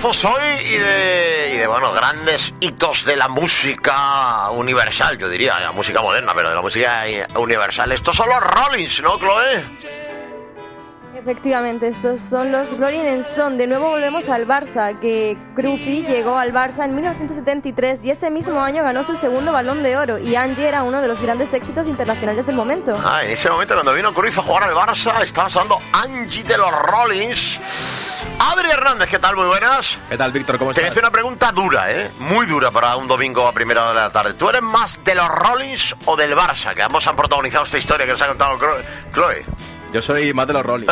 temazos hoy y de bueno, grandes hitos de la música universal, yo diría, la música moderna, pero de la música universal. Estos son los Rollins, ¿no, Chloe? Efectivamente, estos son los Rolling Stones. De nuevo volvemos al Barça, que Cruyff llegó al Barça en 1973 y ese mismo año ganó su segundo Balón de Oro, y Angie era uno de los grandes éxitos internacionales del momento. En ese momento, cuando vino Cruyff a jugar al Barça, estaba sonando Angie de los Rollins. Adri Hernández, ¿qué tal? Muy buenas. ¿Qué tal, Víctor? ¿Cómo estás? Te voy a hacer una pregunta dura, muy dura para un domingo a primera hora de la tarde. ¿Tú eres más de los Rollins o del Barça? Que ambos han protagonizado esta historia que nos ha contado Chloe. Yo soy más de los Rollins.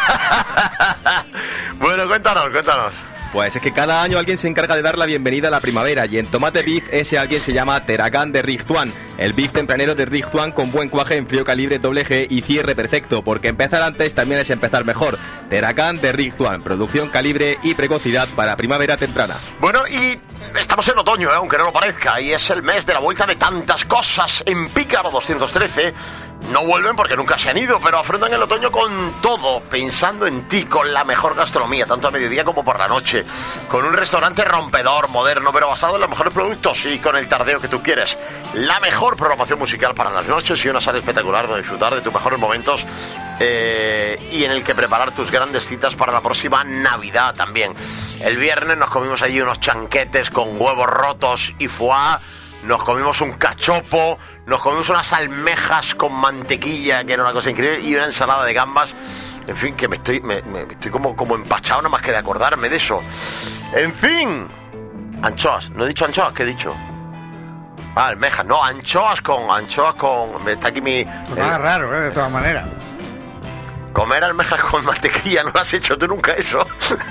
Bueno, cuéntanos. Pues es que cada año alguien se encarga de dar la bienvenida a la primavera, y en Tomate Beef ese alguien se llama Teragán de Rigtuán, el beef tempranero de Rigtuán con buen cuaje en frío calibre doble G y cierre perfecto, porque empezar antes también es empezar mejor. Teragán de Rigtuán, producción, calibre y precocidad para primavera temprana. Bueno, y estamos en otoño, aunque no lo parezca, y es el mes de la vuelta de tantas cosas. En Pícaro 213 no vuelven porque nunca se han ido, pero afrontan el otoño con todo, pensando en ti, con la mejor gastronomía, tanto a mediodía como por la noche, con un restaurante rompedor, moderno, pero basado en los mejores productos y con el tardeo que tú quieres. La mejor programación musical para las noches y una sala espectacular donde disfrutar de tus mejores momentos y en el que preparar tus grandes citas para la próxima Navidad también. El viernes nos comimos allí unos chanquetes con huevos rotos y foie. Nos comimos un cachopo, nos comimos unas almejas con mantequilla, que era una cosa increíble, y una ensalada de gambas. En fin, que me estoy como empachado nada más que de acordarme de eso. En fin, anchoas. ¿No he dicho anchoas? ¿Qué he dicho? Almejas, no, anchoas con... Está aquí mi... raro, de todas maneras. Comer almejas con mantequilla, ¿no lo has hecho tú nunca eso?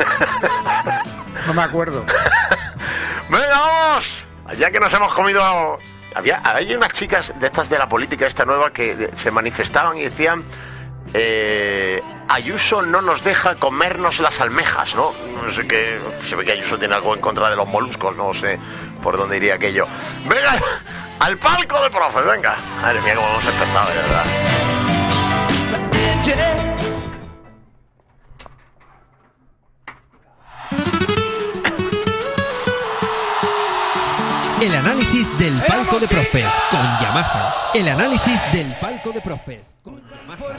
No me acuerdo. ¡Venga, vamos! Ya que nos hemos comido... Hay unas chicas de estas de la política, esta nueva, que se manifestaban y decían... Ayuso no nos deja comernos las almejas, ¿no? No sé qué... Se ve que Ayuso tiene algo en contra de los moluscos, no sé por dónde iría aquello. ¡Venga! ¡Al palco de profes! ¡Venga! Madre mía, cómo hemos empezado, de verdad. El análisis del palco de profes con Yamaha. El análisis del palco de profes.